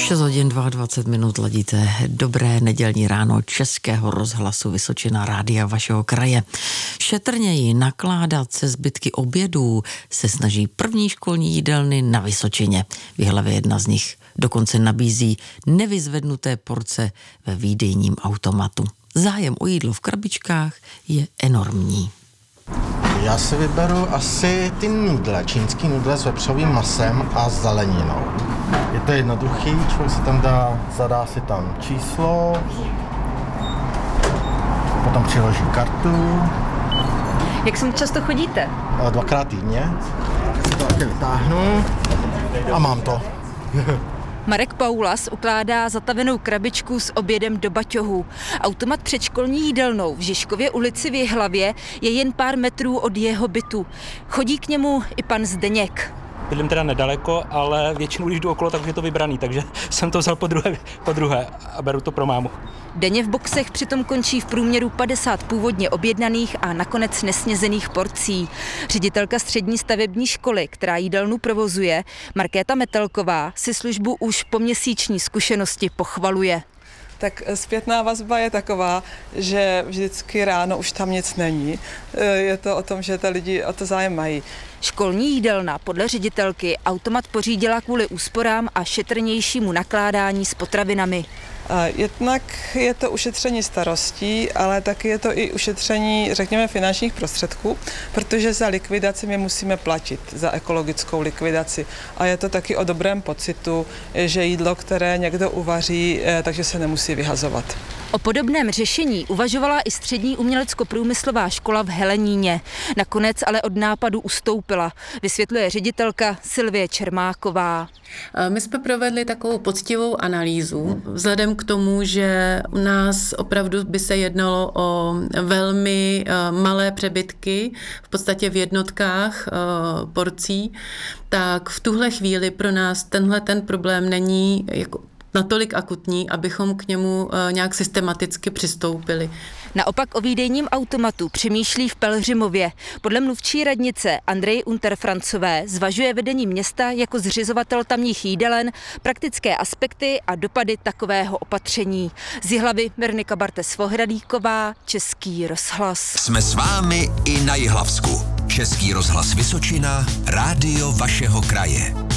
6 hodin 22 minut ladíte dobré nedělní ráno Českého rozhlasu Vysočina, rádia vašeho kraje. Šetrněji nakládat se zbytky obědů se snaží první školní jídelny na Vysočině. V Jihlavě jedna z nich dokonce nabízí nevyzvednuté porce ve výdejním automatu. Zájem o jídlo v krabičkách je enormní. Já si vyberu asi ty nudle, čínský nudle s vepřovým masem a zeleninou. Je to jednoduchý, člověk si tam zadá si tam číslo, potom přiloží kartu. Jak sem často chodíte? 2krát týdně. Si to taky vytáhnu a mám to. Marek Paulas ukládá zatavenou krabičku s obědem do baťohu. Automat před školní jídelnou v Žižkově ulici v Jihlavě je jen pár metrů od jeho bytu. Chodí k němu i pan Zdeněk. Bydlím teda nedaleko, ale většinou, když jdu okolo, tak už je to vybraný, takže jsem to vzal po druhé a beru to pro mámu. Denně v boxech přitom končí v průměru 50 původně objednaných a nakonec nesnězených porcí. Ředitelka střední stavební školy, která jídelnu provozuje, Markéta Metelková, si službu už po měsíční zkušenosti pochvaluje. Tak zpětná vazba je taková, že vždycky ráno už tam nic není. Je to o tom, že ty lidi o to zájem mají. Školní jídelna podle ředitelky automat pořídila kvůli úsporám a šetrnějšímu nakládání s potravinami. Jednak je to ušetření starostí, ale taky je to i ušetření, řekněme, finančních prostředků, protože za likvidaci my musíme platit, za ekologickou likvidaci. A je to taky o dobrém pocitu, že jídlo, které někdo uvaří, takže se nemusí vyhazovat. O podobném řešení uvažovala i střední umělecko-průmyslová škola v Heleníně. Nakonec ale od nápadu ustoupila, vysvětluje ředitelka Silvie Čermáková. My jsme provedli takovou poctivou analýzu, vzhledem k tomu, že u nás opravdu by se jednalo o velmi malé přebytky, v podstatě v jednotkách porcí, tak v tuhle chvíli pro nás ten problém není jako natolik akutní, abychom k němu nějak systematicky přistoupili. Naopak o výdejním automatu přemýšlí v Pelhřimově. Podle mluvčí radnice Andreji Unterfrancové zvažuje vedení města jako zřizovatel tamních jídelen praktické aspekty a dopady takového opatření. Z Jihlavy Mirnika Bartes-Vohradíková, Český rozhlas. Jsme s vámi i na Jihlavsku. Český rozhlas Vysočina, rádio vašeho kraje.